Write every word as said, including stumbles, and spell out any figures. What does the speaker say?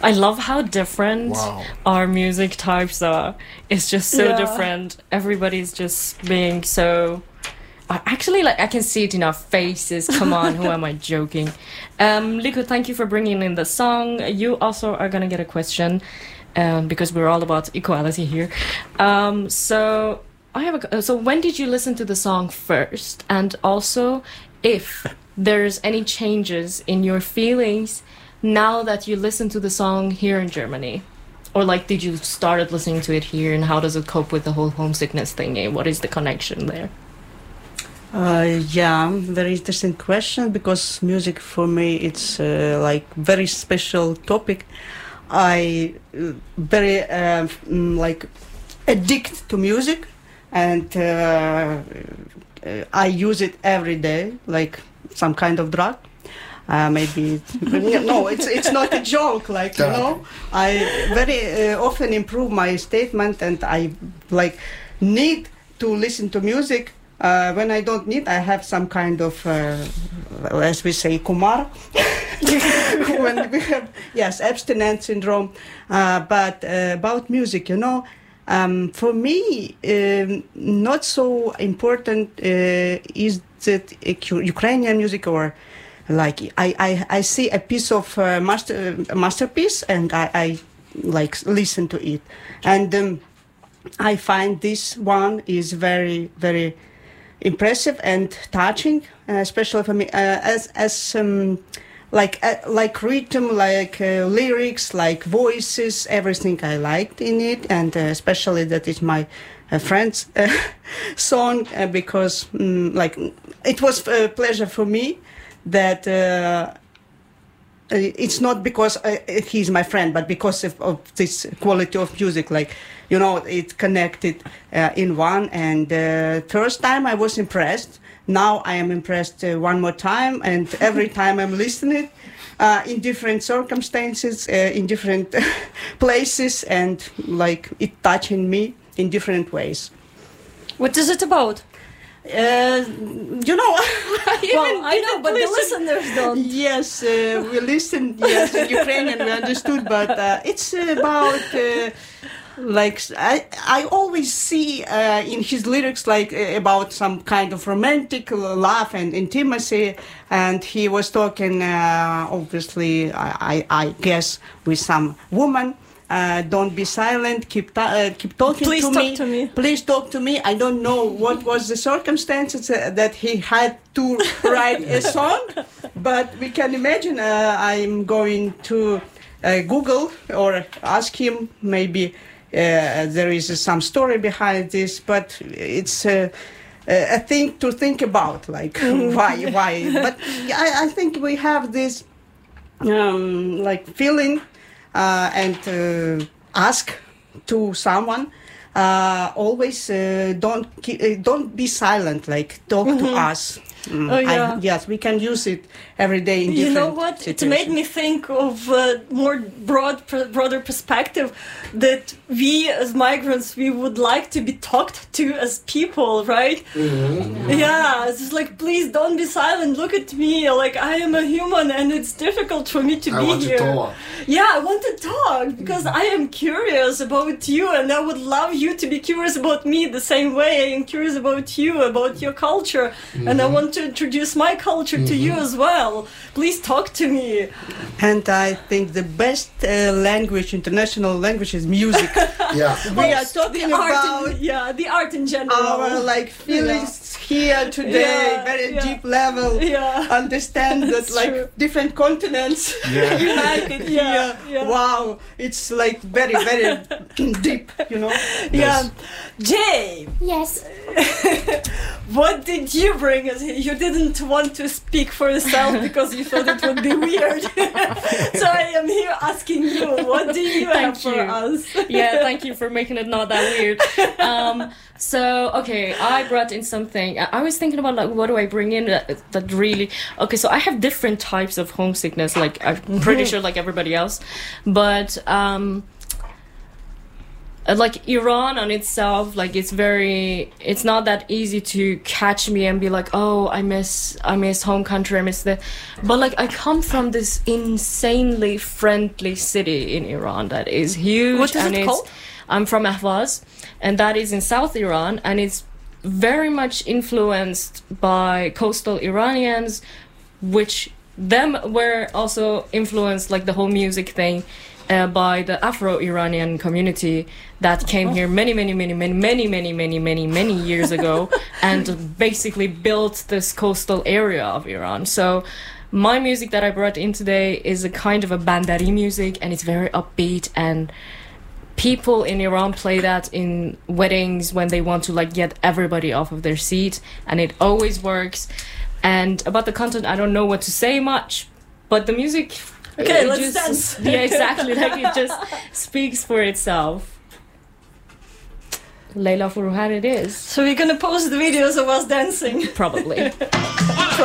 I love how different Wow. our music types are. It's just so Yeah. different. Everybody's just being so. I actually, like, I can see it in our faces. Come on, who am I joking? Um, Liko, thank you for bringing in the song. You also are gonna get a question, um, because we're all about equality here. Um, so I have a. So when did you listen to the song first, and also if there's any changes in your feelings now that you listen to the song here in Germany? Or, like, did you started listening to it here, and how does it cope with the whole homesickness thingy? What is the connection there? Uh, yeah, very interesting question, because music for me it's uh, like very special topic. I uh, very uh, mm, like addict to music, and uh, uh, I use it every day, like some kind of drug. Uh, maybe no, it's it's not a joke. Like, you know, I very uh, often improve my statement, and I like need to listen to music. Uh, when I don't need, I have some kind of, uh, as we say, kumar. When we have, yes, abstinence syndrome. Uh, but uh, about music, you know, um, for me, um, not so important uh, is that uh, Ukrainian music, or like I, I, I see a piece of uh, master uh, masterpiece, and I, I like listen to it, and um, I find this one is very very impressive and touching, uh, especially for me, uh, as as um, like uh, like rhythm, like uh, lyrics, like voices, everything I liked in it, and uh, especially that is my uh, friend's uh, song, uh, because um, like it was a pleasure for me that. Uh, It's not because uh, he's my friend, but because of, of this quality of music. Like, you know, it connected uh, in one. And uh, first time I was impressed. Now I am impressed uh, one more time. And every time I'm listening uh, in different circumstances, uh, in different places, and like it touching me in different ways. What is it about? Uh, you know, Well, I know, but the listeners don't. Yes, uh, we listened. Yes, in Ukrainian we understood, but uh, it's about uh, like I I always see uh, in his lyrics like uh, about some kind of romantic love and intimacy, and he was talking uh, obviously I, I I guess with some woman. Uh, don't be silent. Keep ta- uh, keep talking Please to talk me. to me. Please talk to me. I don't know what was the circumstances uh, that he had to write a song, but we can imagine. Uh, I'm going to uh, Google or ask him. Maybe uh, there is uh, some story behind this, but it's uh, a thing to think about. Like why, why? But I, I think we have this um, like feeling. Uh, and uh, ask to someone. Uh, always uh, don't keep, uh, don't be silent. Like talk Mm-hmm. to us. Mm, Oh, yeah. I, yes, we can use it every day in You different know what? It situations. made me think of a more broad, pr- broader perspective that we as migrants, we would like to be talked to as people, right? Mm-hmm. Yeah, it's just like, please don't be silent. Look at me. Like, I am a human, and it's difficult for me to I be want here. to talk. Yeah, I want to talk because I am curious about you, and I would love you to be curious about me the same way I am curious about you, about your culture, and I want to introduce my culture to you as well. Please talk to me. And I think the best uh, language, international language, is music. Yeah. We are talking the art about in, yeah, the art in general. our like feelings here today, Yeah, very yeah. deep level. Yeah. Understand that It's like true. different continents Yeah. united Yeah, here. yeah. Wow, it's like very very deep, you know. Yeah, Jay, Yes. what did you bring us here? You didn't want to speak for yourself because you thought it would be weird. So I am here asking you, what do you Thank have for you. us? Yeah, thank you for making it not that weird. Um, so, okay, I brought in something. I I was thinking about, like, what do I bring in that, that really... Okay, so I have different types of homesickness, like, I'm pretty sure like everybody else. But, um... uh, like Iran on itself, like it's very, it's not that easy to catch me and be like, oh, I miss, I miss home country, I miss the, but like I come from this insanely friendly city in Iran that is huge. What is and it it's, called? I'm from Ahvaz, and that is in South Iran, and it's very much influenced by coastal Iranians, which them were also influenced, like the whole music thing, uh, by the Afro-Iranian community that came here many, many, many, many, many, many, many, many, many years ago, and basically built this coastal area of Iran. So my music that I brought in today is a kind of a bandari music, and it's very upbeat, and people in Iran play that in weddings when they want to like get everybody off of their seat, and it always works. And about the content, I don't know what to say much, but the music, Okay, it let's just, dance. Yeah, exactly. Like it just speaks for itself. Leila Furuhat it is. So we're gonna post the videos of us dancing. Probably.